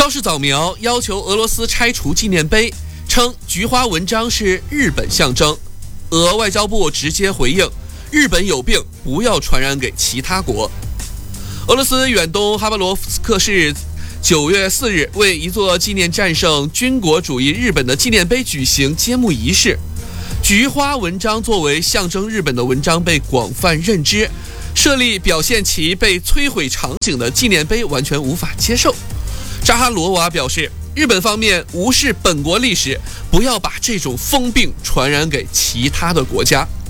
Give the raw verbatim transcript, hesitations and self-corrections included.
造势早苗要求俄罗斯拆除纪念碑，称菊花文章是日本象征。俄外交部直接回应，日本有病，不要传染给其他国。俄罗斯远东哈巴罗夫斯克市九月四日为一座纪念战胜军国主义日本的纪念碑举行揭幕仪式。菊花文章作为象征日本的文章被广泛认知，设立表现其被摧毁场景的纪念碑完全无法接受。扎哈罗娃表示，日本方面无视本国历史，不要把这种疯病传染给其他的国家。